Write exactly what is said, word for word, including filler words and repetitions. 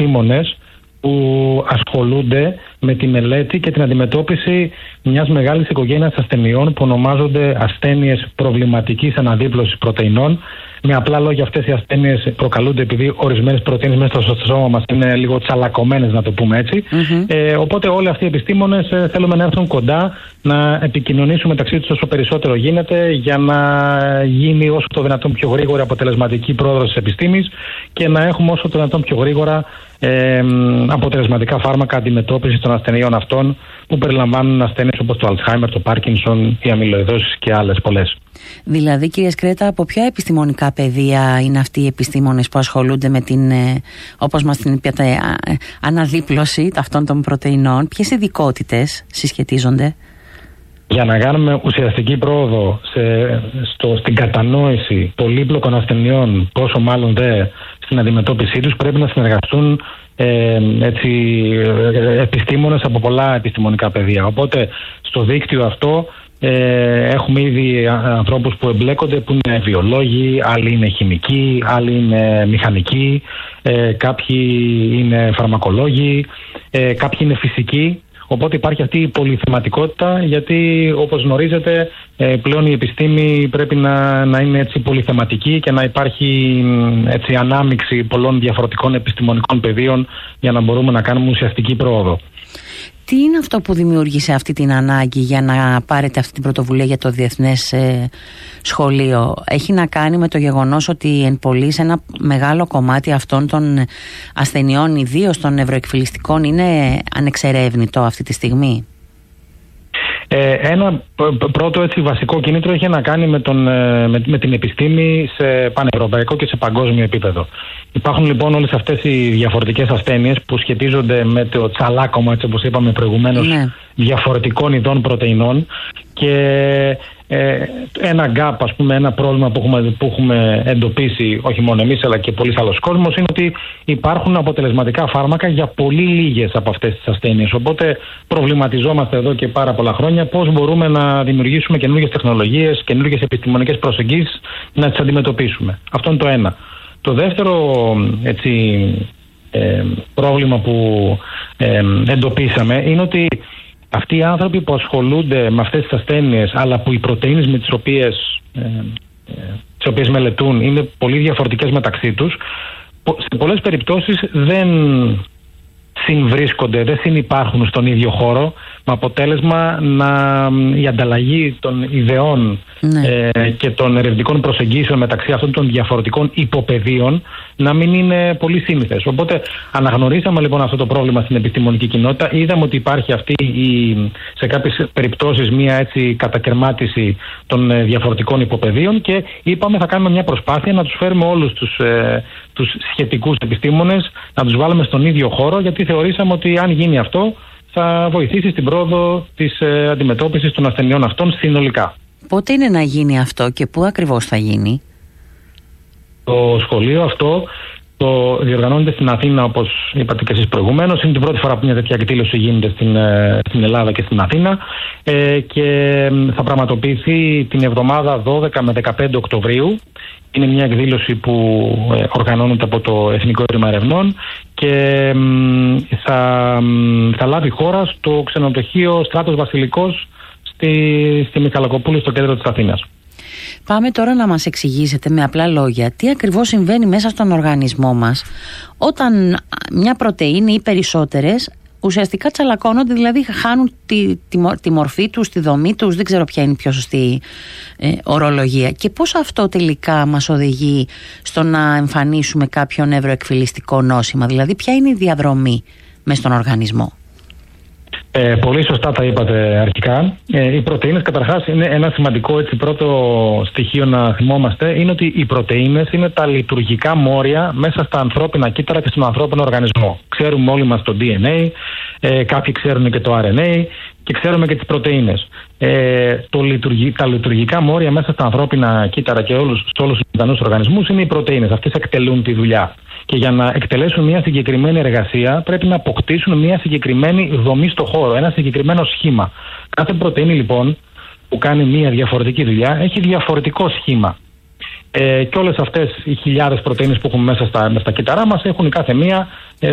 επιστήμονες που ασχολούνται με τη μελέτη και την αντιμετώπιση μιας μεγάλης οικογένειας ασθενειών που ονομάζονται ασθένειες προβληματικής αναδίπλωσης πρωτεϊνών. Με απλά λόγια, αυτές οι ασθένειες προκαλούνται επειδή ορισμένες πρωτεΐνες μέσα στο σώμα μας είναι λίγο τσαλακωμένες, να το πούμε έτσι. Mm-hmm. Ε, οπότε όλοι αυτοί οι επιστήμονες ε, θέλουμε να έρθουν κοντά, να επικοινωνήσουμε μεταξύ τους όσο περισσότερο γίνεται για να γίνει όσο το δυνατόν πιο γρήγορα αποτελεσματική πρόοδος της επιστήμης και να έχουμε όσο το δυνατόν πιο γρήγορα ε, αποτελεσματικά φάρμακα αντιμετώπισης των ασθενειών αυτών που περιλαμβάνουν ασθένειες όπως το Αλτσχάιμερ, το Πάρκινσον, η αμυλοειδόσεις και άλλες πολλές. Δηλαδή, κύριε Σκρέτα, από ποια επιστημονικά πεδία είναι αυτοί οι επιστήμονες που ασχολούνται με την, όπως μας την είπατε, αναδίπλωση αυτών των πρωτεϊνών? Ποιες ειδικότητες συσχετίζονται? Για να κάνουμε ουσιαστική πρόοδο σε, στο, στην κατανόηση πολύπλοκων ασθενειών, πόσο μάλλον δε στην αντιμετώπιση τους, πρέπει να συνεργαστούν ε, έτσι, επιστήμονες από πολλά επιστημονικά πεδία. Οπότε στο δίκτυο αυτό Ε, έχουμε ήδη ανθρώπους που εμπλέκονται, που είναι βιολόγοι, άλλοι είναι χημικοί, άλλοι είναι μηχανικοί, ε, κάποιοι είναι φαρμακολόγοι, ε, κάποιοι είναι φυσικοί. Οπότε υπάρχει αυτή η πολυθεματικότητα, γιατί όπως γνωρίζετε ε, πλέον η επιστήμη πρέπει να, να είναι έτσι πολυθεματική και να υπάρχει έτσι ανάμειξη πολλών διαφορετικών επιστημονικών πεδίων για να μπορούμε να κάνουμε ουσιαστική πρόοδο. Τι είναι αυτό που δημιούργησε αυτή την ανάγκη για να πάρετε αυτή την πρωτοβουλία για το Διεθνές ε, Σχολείο? Έχει να κάνει με το γεγονός ότι εν πολλοίς ένα μεγάλο κομμάτι αυτών των ασθενειών, ιδίως των νευροεκφυλιστικών, είναι ανεξερεύνητο αυτή τη στιγμή? Ε, ένα πρώτο έτσι βασικό κίνητρο έχει να κάνει με, τον, με, με την επιστήμη σε πανευρωπαϊκό και σε παγκόσμιο επίπεδο. Υπάρχουν λοιπόν όλες αυτές οι διαφορετικές ασθένειες που σχετίζονται με το τσαλάκωμα, έτσι όπως είπαμε προηγουμένως, ναι, διαφορετικών ειδών πρωτεϊνών, και ε, ένα gap, ας πούμε, ένα πρόβλημα που έχουμε, που έχουμε εντοπίσει όχι μόνο εμείς αλλά και πολλοί άλλος κόσμος, είναι ότι υπάρχουν αποτελεσματικά φάρμακα για πολύ λίγες από αυτές τις ασθένειες. Οπότε προβληματιζόμαστε εδώ και πάρα πολλά χρόνια πώς μπορούμε να δημιουργήσουμε καινούργιες τεχνολογίες, καινούργιες επιστημονικές προσεγγίσεις να τις αντιμετωπίσουμε. Αυτό είναι το ένα. Το δεύτερο έτσι, ε, πρόβλημα που ε, εντοπίσαμε είναι ότι αυτοί οι άνθρωποι που ασχολούνται με αυτές τις ασθένειες, αλλά που οι πρωτεΐνες με τις οποίες, ε, ε, τις οποίες μελετούν είναι πολύ διαφορετικές μεταξύ τους, σε πολλές περιπτώσεις δεν συμβρίσκονται, δεν συνυπάρχουν στον ίδιο χώρο, με αποτέλεσμα να, η ανταλλαγή των ιδεών, ναι, ε, και των ερευνητικών προσεγγίσεων μεταξύ αυτών των διαφορετικών υποπεδίων να μην είναι πολύ σύνηθες. Οπότε αναγνωρίσαμε λοιπόν αυτό το πρόβλημα στην επιστημονική κοινότητα. Είδαμε ότι υπάρχει αυτή η, σε κάποιες περιπτώσεις μια έτσι κατακερμάτιση των διαφορετικών υποπεδίων, και είπαμε θα κάνουμε μια προσπάθεια να τους φέρουμε όλους τους, ε, τους σχετικούς επιστήμονες, να τους βάλουμε στον ίδιο χώρο, γιατί θεωρήσαμε ότι αν γίνει αυτό θα βοηθήσει στην πρόοδο της ε, αντιμετώπισης των ασθενειών αυτών συνολικά. Πότε είναι να γίνει αυτό και πού ακριβώς θα γίνει? Το σχολείο αυτό το διοργανώνεται στην Αθήνα, όπως είπατε και εσείς προηγουμένως. Είναι την πρώτη φορά που μια τέτοια εκδήλωση γίνεται στην, ε, στην Ελλάδα και στην Αθήνα, ε, και θα πραγματοποιηθεί την εβδομάδα δώδεκα με δεκαπέντε Οκτωβρίου. Είναι μια εκδήλωση που ε, οργανώνεται από το Εθνικό Ίδρυμα Ερευνών και ε, θα, θα λάβει χώρα στο ξενοδοχείο Στράτος Βασιλικός στη, στη Μιχαλακοπούλου, στο κέντρο της Αθήνας. Πάμε τώρα να μας εξηγήσετε με απλά λόγια τι ακριβώς συμβαίνει μέσα στον οργανισμό μας όταν μια πρωτεΐνη ή περισσότερες ουσιαστικά τσαλακώνονται, δηλαδή χάνουν τη, τη, τη μορφή τους, τη δομή τους, δεν ξέρω ποια είναι η πιο σωστή ε, ορολογία, και πώς αυτό τελικά μας οδηγεί στο να εμφανίσουμε κάποιο νευροεκφυλιστικό νόσημα, δηλαδή ποια είναι η διαδρομή μέσα στον οργανισμό? Ε, πολύ σωστά τα είπατε αρχικά. Ε, οι πρωτεΐνες, καταρχάς, είναι ένα σημαντικό έτσι, πρώτο στοιχείο να θυμόμαστε, είναι ότι οι πρωτεΐνες είναι τα λειτουργικά μόρια μέσα στα ανθρώπινα κύτταρα και στον ανθρώπινο οργανισμό. Ξέρουμε όλοι μας το ντι εν έι, ε, κάποιοι ξέρουν και το αρ εν έι και ξέρουμε και τις πρωτεΐνες. Ε, το λειτουργι, τα λειτουργικά μόρια μέσα στα ανθρώπινα κύτταρα και όλους, σε όλους τους ζωντανούς οργανισμούς είναι οι πρωτεΐνες. Αυτές εκτελούν τη δουλειά. Και για να εκτελέσουν μια συγκεκριμένη εργασία πρέπει να αποκτήσουν μια συγκεκριμένη δομή στο χώρο, ένα συγκεκριμένο σχήμα. Κάθε πρωτεΐνη λοιπόν που κάνει μια διαφορετική δουλειά έχει διαφορετικό σχήμα. Ε, και όλες αυτές οι χιλιάδες πρωτεΐνες που έχουμε μέσα στα, στα κύτταρά μας έχουν κάθε μία